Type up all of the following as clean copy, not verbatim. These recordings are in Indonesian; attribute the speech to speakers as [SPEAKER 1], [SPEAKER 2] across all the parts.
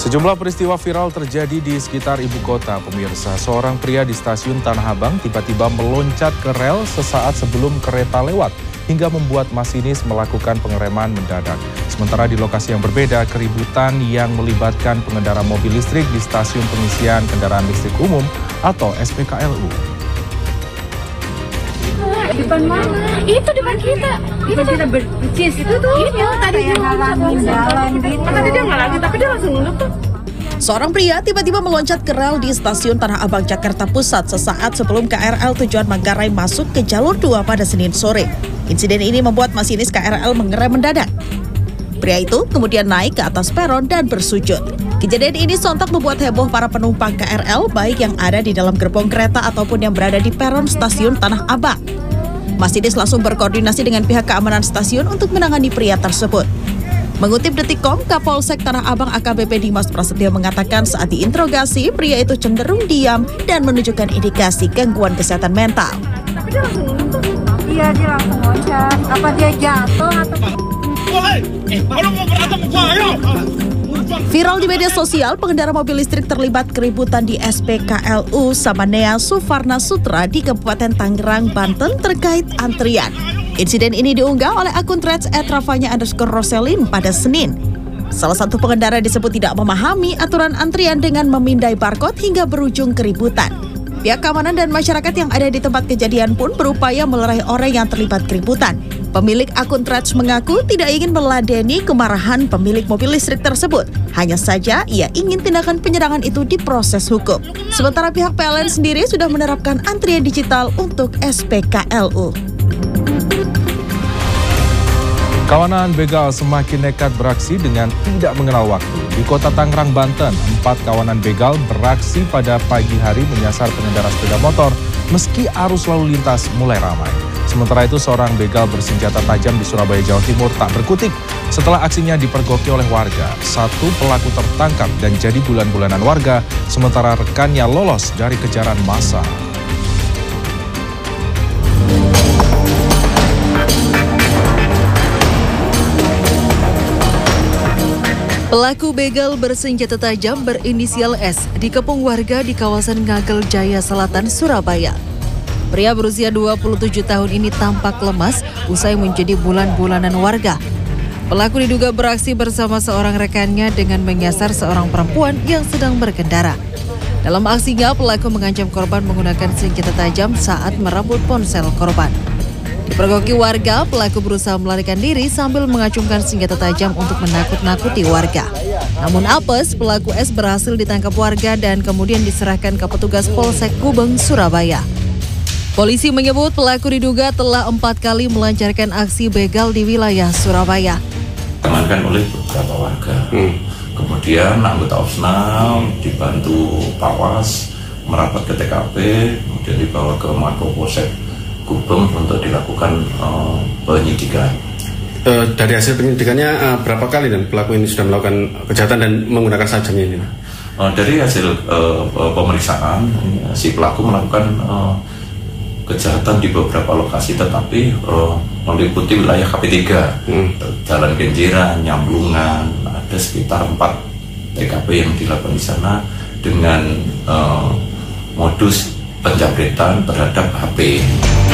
[SPEAKER 1] Sejumlah peristiwa viral terjadi di sekitar ibu kota, pemirsa. Seorang pria di stasiun Tanah Abang tiba-tiba meloncat ke rel sesaat sebelum kereta lewat, hingga membuat masinis melakukan pengereman mendadak. Sementara di lokasi yang berbeda, keributan yang melibatkan pengendara mobil listrik di stasiun pengisian kendaraan listrik umum atau SPKLU.
[SPEAKER 2] Depan mana? Itu depan kita. Itu kita bercis itu tuh. Itu tadi dia ngalangin jalan gitu. Tadi dia ngalangin tapi dia langsung nunduk tuh.
[SPEAKER 3] Seorang pria tiba-tiba meloncat ke rel di stasiun Tanah Abang, Jakarta Pusat sesaat sebelum KRL tujuan Manggarai masuk ke jalur 2 pada Senin sore. Insiden ini membuat masinis KRL mengerem mendadak. Pria itu kemudian naik ke atas peron dan bersujud. Kejadian ini sontak membuat heboh para penumpang KRL, baik yang ada di dalam gerbong kereta ataupun yang berada di peron stasiun Tanah Abang. Masinis langsung berkoordinasi dengan pihak keamanan stasiun untuk menangani pria tersebut. Mengutip Detikcom, Kapolsek Tanah Abang AKBP Dimas Prasetyo mengatakan saat diinterogasi, pria itu cenderung diam dan menunjukkan indikasi gangguan kesehatan mental.
[SPEAKER 2] Tapi dia langsung nunduk. Iya, dia langsung loncat. Apa dia jatuh atau...
[SPEAKER 4] Kalau mau berantem gua, ayo!
[SPEAKER 3] Viral di media sosial, pengendara mobil listrik terlibat keributan di SPKLU Samanea Suvarna Sutra di Kabupaten Tangerang, Banten terkait antrian. Insiden ini diunggah oleh akun threads @rafanya_roselin pada Senin. Salah satu pengendara disebut tidak memahami aturan antrian dengan memindai barcode hingga berujung keributan. Pihak keamanan dan masyarakat yang ada di tempat kejadian pun berupaya melerai orang yang terlibat keributan. Pemilik akun threads mengaku tidak ingin meladeni kemarahan pemilik mobil listrik tersebut. Hanya saja ia ingin tindakan penyerangan itu diproses hukum. Sementara pihak PLN sendiri sudah menerapkan antrian digital untuk SPKLU.
[SPEAKER 1] Kawanan begal semakin nekat beraksi dengan tidak mengenal waktu. Di kota Tangerang, Banten, 4 kawanan begal beraksi pada pagi hari menyasar pengendara sepeda motor meski arus lalu lintas mulai ramai. Sementara itu, seorang begal bersenjata tajam di Surabaya, Jawa Timur tak berkutik setelah aksinya dipergoki oleh warga. Satu pelaku tertangkap dan jadi bulan-bulanan warga, sementara rekannya lolos dari kejaran massa.
[SPEAKER 5] Pelaku begal bersenjata tajam berinisial S dikepung warga di kawasan Ngagel Jaya Selatan, Surabaya. Pria berusia 27 tahun ini tampak lemas usai menjadi bulan-bulanan warga. Pelaku diduga beraksi bersama seorang rekannya dengan menyasar seorang perempuan yang sedang berkendara. Dalam aksinya, pelaku mengancam korban menggunakan senjata tajam saat merebut ponsel korban. Dipergoki warga, pelaku berusaha melarikan diri sambil mengacungkan senjata tajam untuk menakut-nakuti warga. Namun apes, pelaku S berhasil ditangkap warga dan kemudian diserahkan ke petugas Polsek Gubeng, Surabaya. Polisi menyebut pelaku diduga telah 4 kali melancarkan aksi begal di wilayah Surabaya.
[SPEAKER 6] Diamankan oleh beberapa warga. Kemudian anggota Opsnal dibantu Pawas merapat ke TKP, kemudian dibawa ke Mapolsek Gubeng untuk dilakukan penyidikan.
[SPEAKER 7] Dari hasil penyidikannya berapa kali dan pelaku ini sudah melakukan kejahatan dan menggunakan sajamnya ini?
[SPEAKER 6] Dari hasil pemeriksaan, si pelaku melakukan kejahatan di beberapa lokasi, tetapi meliputi wilayah KP3, Jalan Kenjeran, Nyamblungan, ada sekitar 4 TKP yang dilakukan di sana dengan modus penjabretan terhadap HP.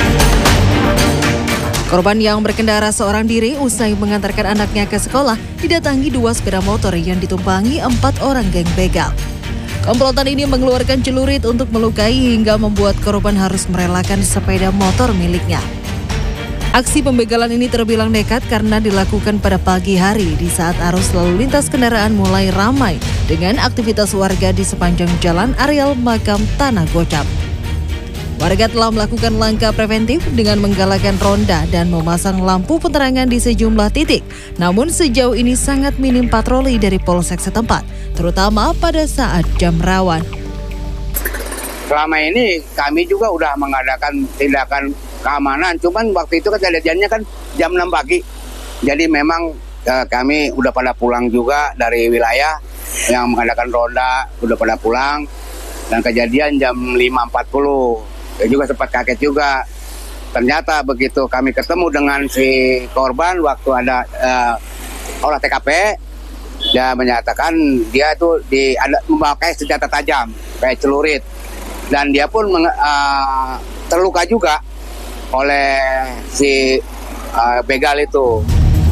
[SPEAKER 5] Korban yang berkendara seorang diri usai mengantarkan anaknya ke sekolah didatangi 2 sepeda motor yang ditumpangi 4 orang geng begal. Komplotan ini mengeluarkan celurit untuk melukai hingga membuat korban harus merelakan sepeda motor miliknya. Aksi pembegalan ini terbilang nekat karena dilakukan pada pagi hari di saat arus lalu lintas kendaraan mulai ramai dengan aktivitas warga di sepanjang jalan areal makam Tanah Gocap. Warga telah melakukan langkah preventif dengan menggalakkan ronda dan memasang lampu penerangan di sejumlah titik. Namun sejauh ini sangat minim patroli dari polsek setempat, terutama pada saat jam rawan.
[SPEAKER 8] Selama ini kami juga udah mengadakan tindakan keamanan, cuman waktu itu kejadiannya kan jam 6 pagi. Jadi memang kami udah pada pulang juga dari wilayah yang mengadakan ronda, udah pada pulang. Dan kejadian jam 5.40. Saya juga sempat kaget juga. Ternyata begitu kami ketemu dengan si korban waktu ada olah TKP, Dia menyatakan dia tuh memakai senjata tajam kayak celurit, dan dia pun terluka juga oleh si begal itu.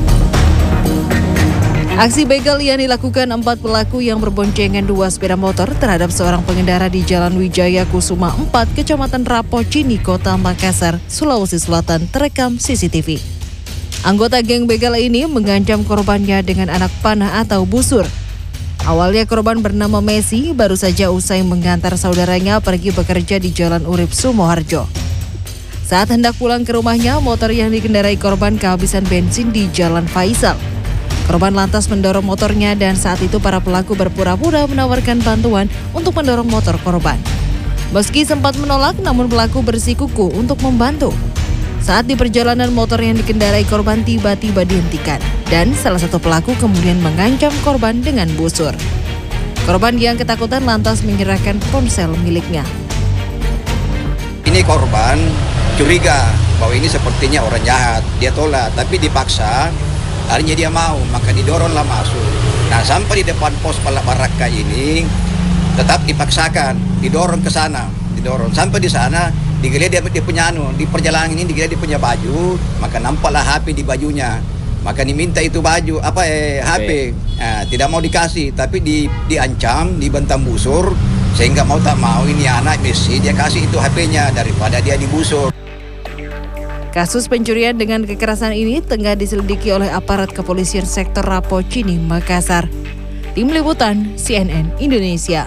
[SPEAKER 5] Aksi begal yang dilakukan 4 pelaku yang berboncengan 2 sepeda motor terhadap seorang pengendara di Jalan Wijaya Kusuma 4, Kecamatan Rapocini, Kota Makassar, Sulawesi Selatan terekam CCTV. Anggota geng begal ini mengancam korbannya dengan anak panah atau busur. Awalnya korban bernama Messi baru saja usai mengantar saudaranya pergi bekerja di Jalan Urip Sumoharjo. Saat hendak pulang ke rumahnya, motor yang dikendarai korban kehabisan bensin di Jalan Faisal. Korban lantas mendorong motornya dan saat itu para pelaku berpura-pura menawarkan bantuan untuk mendorong motor korban. Meski sempat menolak, namun pelaku bersikukuh untuk membantu. Saat di perjalanan, motor yang dikendarai korban tiba-tiba dihentikan dan salah satu pelaku kemudian mengancam korban dengan busur. Korban yang ketakutan lantas menyerahkan ponsel miliknya.
[SPEAKER 9] Ini korban curiga bahwa ini sepertinya orang jahat. Dia tolak, tapi dipaksa. Akhirnya dia mau, maka didoronglah masuk. Nah, sampai di depan pos Palak Baraka ini tetap dipaksakan, didorong ke sana, didorong sampai di sana, digeliat dia punya di perjalanan ini digeliat dia punya baju, maka nampaklah HP di bajunya. Maka diminta itu baju HP. Nah, tidak mau dikasih, tapi diancam, dibentam busur, sehingga mau tak mau ini anak Messi dia kasih itu HP-nya daripada dia dibusur.
[SPEAKER 5] Kasus pencurian dengan kekerasan ini tengah diselidiki oleh aparat kepolisian sektor Rapocini, Makassar. Tim Liputan CNN Indonesia.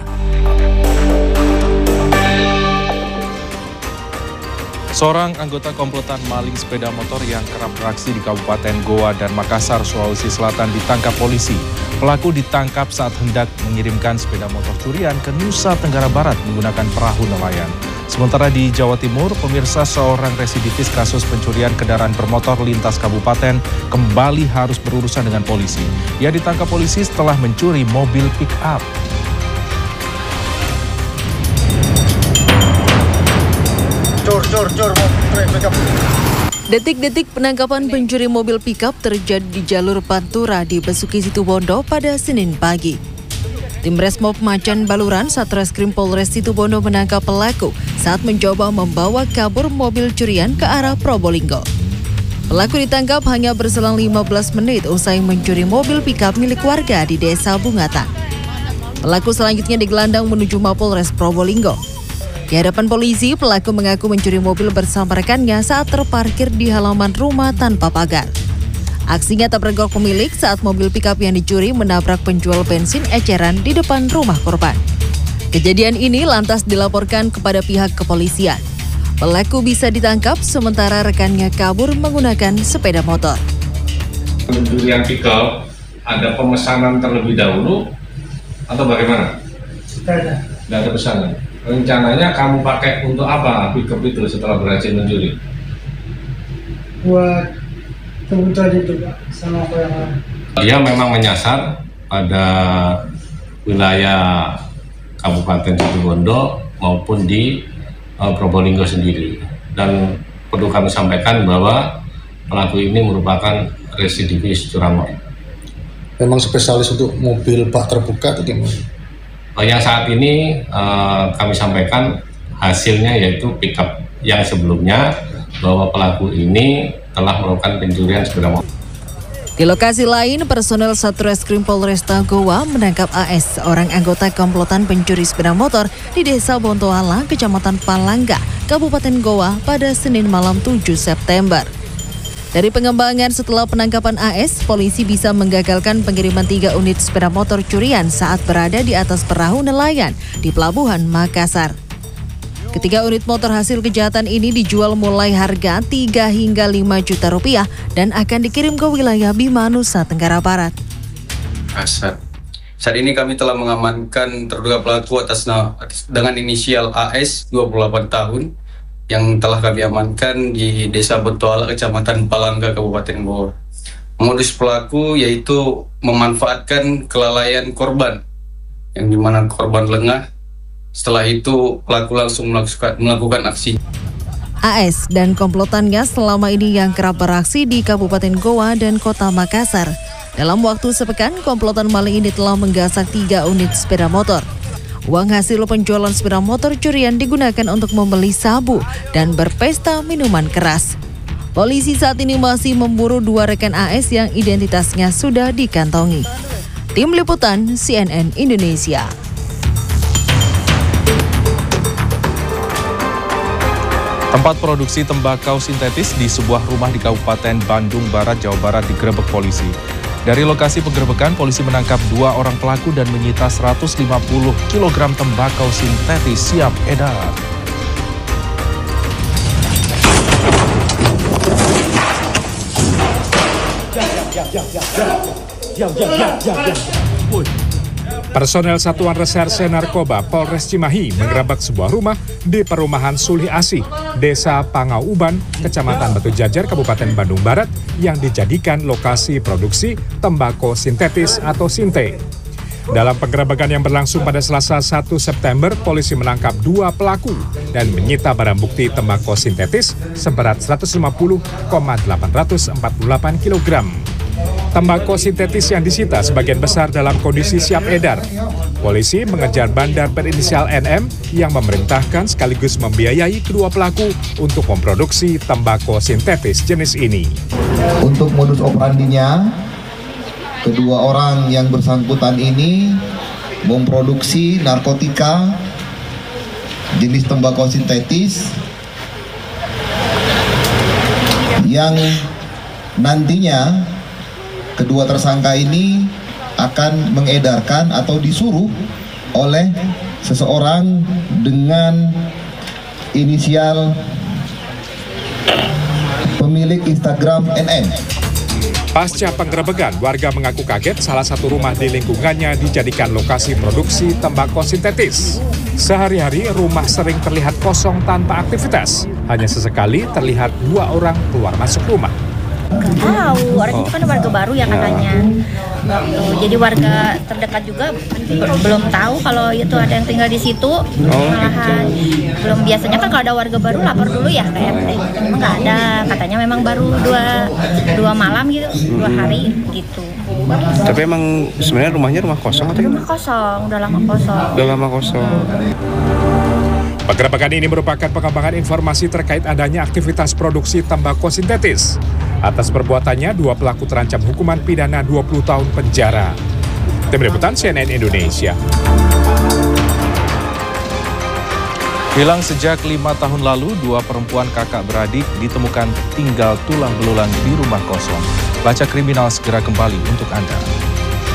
[SPEAKER 1] Seorang anggota komplotan maling sepeda motor yang kerap beraksi di Kabupaten Goa dan Makassar, Sulawesi Selatan ditangkap polisi. Pelaku ditangkap saat hendak mengirimkan sepeda motor curian ke Nusa Tenggara Barat menggunakan perahu nelayan. Sementara di Jawa Timur, pemirsa, seorang residivis kasus pencurian kendaraan bermotor lintas kabupaten kembali harus berurusan dengan polisi. Ia ditangkap polisi setelah mencuri mobil pick-up.
[SPEAKER 5] Detik-detik penangkapan pencuri mobil pick-up terjadi di jalur Pantura di Besuki Situbondo pada Senin pagi. Tim Resmob Macan Baluran Satreskrim Polres Situbondo menangkap pelaku saat mencoba membawa kabur mobil curian ke arah Probolinggo. Pelaku ditangkap hanya berselang 15 menit usai mencuri mobil pick-up milik warga di Desa Bungatan. Pelaku selanjutnya digelandang menuju Mapolres Probolinggo. Di hadapan polisi, pelaku mengaku mencuri mobil bersama rekannya saat terparkir di halaman rumah tanpa pagar. Aksinya terpergok pemilik saat mobil pick-up yang dicuri menabrak penjual bensin eceran di depan rumah korban. Kejadian ini lantas dilaporkan kepada pihak kepolisian. Pelaku bisa ditangkap sementara rekannya kabur menggunakan sepeda motor.
[SPEAKER 10] Pencurian pick-up, ada pemesanan terlebih dahulu atau bagaimana? Tidak ada pesanan. Rencananya kamu pakai untuk apa pick-up itu setelah berhasil mencuri?
[SPEAKER 11] Buat kebutuhan itu, Pak, sama apa yang lain.
[SPEAKER 10] Dia memang menyasar pada wilayah Kabupaten Situbondo maupun di Probolinggo sendiri. Dan perlu kami sampaikan bahwa pelaku ini merupakan residivis curanmor.
[SPEAKER 12] Memang spesialis untuk mobil bak terbuka atau gimana?
[SPEAKER 10] Yang saat ini kami sampaikan hasilnya yaitu pick-up yang sebelumnya bahwa pelaku ini telah melakukan pencurian sepeda motor.
[SPEAKER 5] Di lokasi lain, personel Satreskrim Polresta Goa menangkap AS, seorang anggota komplotan pencuri sepeda motor di Desa Bontoala, Kecamatan Palangga, Kabupaten Goa pada Senin malam 7 September. Dari pengembangan setelah penangkapan AS, polisi bisa menggagalkan pengiriman 3 unit sepeda motor curian saat berada di atas perahu nelayan di Pelabuhan Makassar. Ketiga unit motor hasil kejahatan ini dijual mulai harga 3 hingga 5 juta rupiah dan akan dikirim ke wilayah Bima, Nusa Tenggara Barat.
[SPEAKER 13] Saat ini kami telah mengamankan terduga pelaku dengan inisial AS 28 tahun yang telah kami amankan di Desa Bontoala, Kecamatan Palangga, Kabupaten Goa. Modus pelaku yaitu memanfaatkan kelalaian korban, yang dimana korban lengah. Setelah itu pelaku langsung melakukan aksi.
[SPEAKER 5] AS dan komplotannya selama ini yang kerap beraksi di Kabupaten Goa dan Kota Makassar Dalam waktu sepekan, komplotan maling ini telah menggasak 3 unit sepeda motor. Uang hasil penjualan sepeda motor curian digunakan untuk membeli sabu dan berpesta minuman keras. Polisi saat ini masih memburu 2 rekan AS yang identitasnya sudah dikantongi. Tim Liputan CNN Indonesia.
[SPEAKER 1] Tempat produksi tembakau sintetis di sebuah rumah di Kabupaten Bandung Barat, Jawa Barat digerebek polisi. Dari lokasi penggerebekan, polisi menangkap 2 orang pelaku dan menyita 150 kg tembakau sintetis siap edar.
[SPEAKER 14] Personel Satuan Reserse Narkoba Polres Cimahi mengerebek sebuah rumah di perumahan Sulih Asih, Desa Pangauban, Kecamatan Batu Jajar, Kabupaten Bandung Barat yang dijadikan lokasi produksi tembakau sintetis atau sinte. Dalam penggerebekan yang berlangsung pada Selasa 1 September, polisi menangkap 2 pelaku dan menyita barang bukti tembakau sintetis seberat 150,848 kg. Tembakau sintetis yang disita sebagian besar dalam kondisi siap edar. Polisi mengejar bandar berinisial NM yang memerintahkan sekaligus membiayai kedua pelaku untuk memproduksi tembakau sintetis jenis ini.
[SPEAKER 15] Untuk modus operandinya, kedua orang yang bersangkutan ini memproduksi narkotika jenis tembakau sintetis yang nantinya kedua tersangka ini akan mengedarkan atau disuruh oleh seseorang dengan inisial pemilik Instagram NN.
[SPEAKER 14] Pasca penggerebekan, warga mengaku kaget salah satu rumah di lingkungannya dijadikan lokasi produksi tembakau sintetis. Sehari-hari rumah sering terlihat kosong tanpa aktivitas. Hanya sesekali terlihat 2 orang keluar masuk rumah.
[SPEAKER 16] Nggak tahu, orang itu kan warga baru ya katanya. Jadi warga terdekat juga belum tahu kalau itu ada yang tinggal di situ. Malahan belum, biasanya kan kalau ada warga baru lapor dulu ya ke RT. Emang nggak ada, katanya memang baru dua malam gitu, 2 hari gitu.
[SPEAKER 17] Tapi emang sebenarnya rumahnya rumah kosong atau gimana?
[SPEAKER 16] Rumah kosong, udah lama kosong.
[SPEAKER 17] Udah lama kosong.
[SPEAKER 14] Penggerebekan ini merupakan pengembangan informasi terkait adanya aktivitas produksi tembakau sintetis. Atas perbuatannya, 2 pelaku terancam hukuman pidana 20 tahun penjara. Tim Liputan CNN Indonesia.
[SPEAKER 1] Hilang sejak 5 tahun lalu, 2 perempuan kakak beradik ditemukan tinggal tulang belulang di rumah kosong. Baca Kriminal segera kembali untuk Anda.